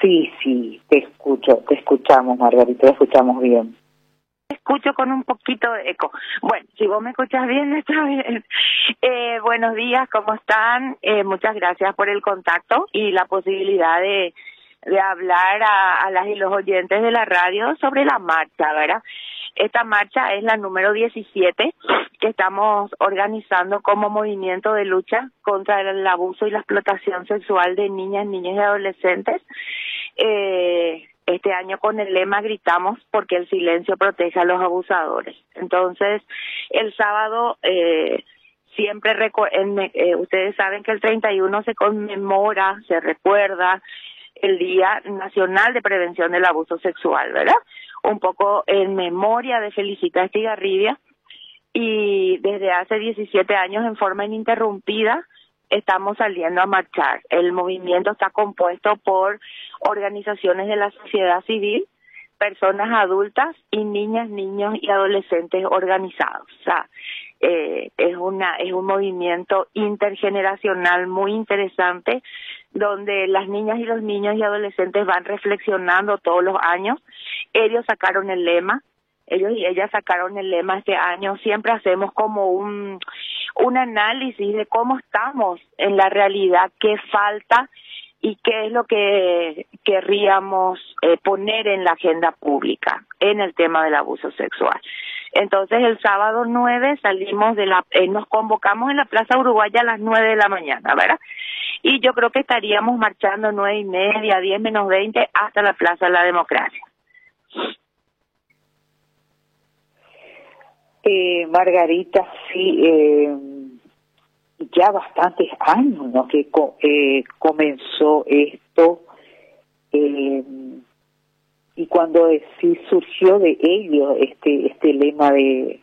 Sí, sí, te escuchamos, Margarita, te escuchamos bien. Te escucho con un poquito de eco. Bueno, si vos me escuchas bien, está bien. Buenos días, ¿cómo están? Muchas gracias por el contacto y la posibilidad de hablar a las y los oyentes de la radio sobre la marcha, ¿verdad? Esta marcha es la número 17 que estamos organizando como movimiento de lucha contra el abuso y la explotación sexual de niñas, niños y adolescentes. Este año con el lema gritamos porque el silencio protege a los abusadores. Entonces, el sábado siempre ustedes saben que el 31 se conmemora, se recuerda el Día Nacional de Prevención del Abuso Sexual, ¿verdad? Un poco en memoria de Felicita Estigarribia, y desde hace 17 años en forma ininterrumpida estamos saliendo a marchar. El movimiento está compuesto por organizaciones de la sociedad civil, personas adultas y niñas, niños y adolescentes organizados. O sea, es un movimiento intergeneracional muy interesante, donde las niñas y los niños y adolescentes van reflexionando todos los años. Ellos y ellas sacaron el lema este año. Siempre hacemos como un análisis de cómo estamos en la realidad, qué falta y qué es lo que querríamos poner en la agenda pública en el tema del abuso sexual. Entonces, el sábado 9 salimos nos convocamos en la Plaza Uruguaya a las 9 de la mañana, ¿verdad? Y yo creo que estaríamos marchando 9:30, 10 menos 20 hasta la Plaza de la Democracia. Margarita, sí, ya bastantes años, ¿no?, que comenzó esto, y cuando sí surgió de ello este lema de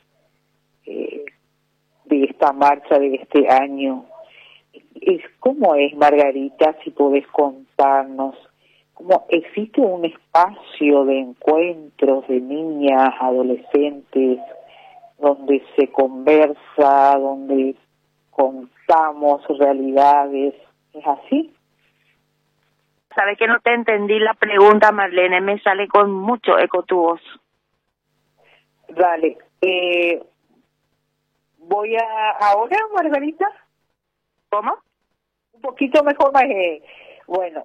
esta marcha de este año. ¿Cómo es, Margarita, si podés contarnos? ¿Cómo existe un espacio de encuentros de niñas, adolescentes, donde se conversa, donde contamos realidades? ¿Es así? Sabes que no te entendí la pregunta, Marlene, me sale con mucho eco tu voz. Dale, voy ahora, Margarita. ¿Cómo? Un poquito mejor, bueno,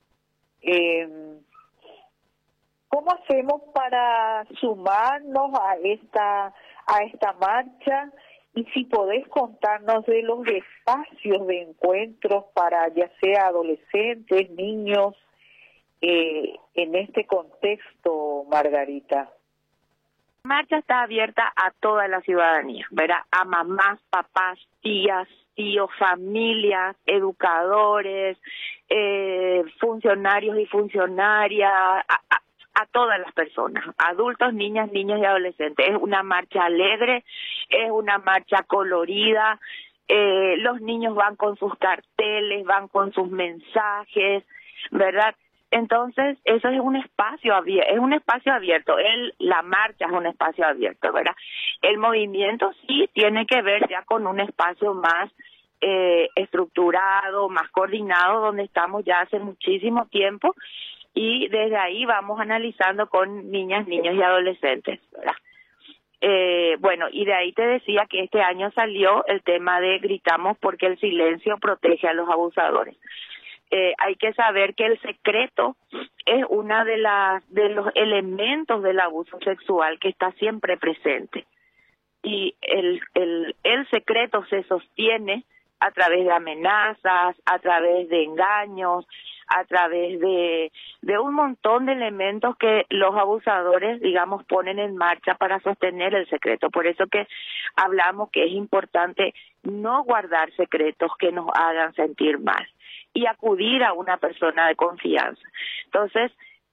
¿cómo hacemos para sumarnos a esta marcha? Y si podés contarnos de los espacios de encuentros para ya sea adolescentes, niños, en este contexto, Margarita. La marcha está abierta a toda la ciudadanía, ¿verdad? A mamás, papás, tías, tíos, familias, educadores, funcionarios y funcionarias, a todas las personas, adultos, niñas, niños y adolescentes. Es una marcha alegre, es una marcha colorida, los niños van con sus carteles, van con sus mensajes, ¿verdad? Entonces, eso es un espacio abierto, la marcha es un espacio abierto, ¿verdad? El movimiento sí tiene que ver ya con un espacio más estructurado, más coordinado, donde estamos ya hace muchísimo tiempo, y desde ahí vamos analizando con niñas, niños y adolescentes, ¿verdad? Bueno, y de ahí te decía que este año salió el tema de gritamos porque el silencio protege a los abusadores. Hay que saber que el secreto es una de los elementos del abuso sexual que está siempre presente, y el secreto se sostiene a través de amenazas, a través de engaños, a través de un montón de elementos que los abusadores, digamos, ponen en marcha para sostener el secreto. Por eso que hablamos que es importante no guardar secretos que nos hagan sentir mal y acudir a una persona de confianza. Entonces,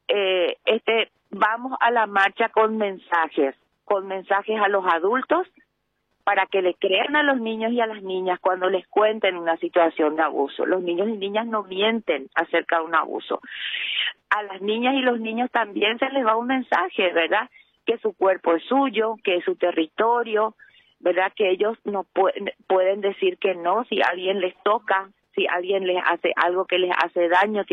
vamos a la marcha con mensajes a los adultos, para que le crean a los niños y a las niñas cuando les cuenten una situación de abuso. Los niños y niñas no mienten acerca de un abuso. A las niñas y los niños también se les va un mensaje, ¿verdad? Que su cuerpo es suyo, que es su territorio, ¿verdad? Que ellos no pueden decir que no si alguien les toca, si alguien les hace algo que les hace daño.